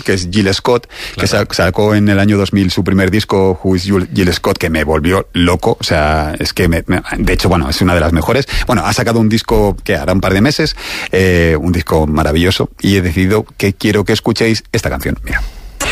que es Jill Scott, claro, que sacó en el año 2000 su primer disco, Who is Jill Scott, que me volvió loco. O sea, es que de hecho, bueno, es una de las mejores. Bueno, ha sacado un disco que hará un par de meses, un disco maravilloso, y he decidido que quiero que escuchéis esta canción. Mira.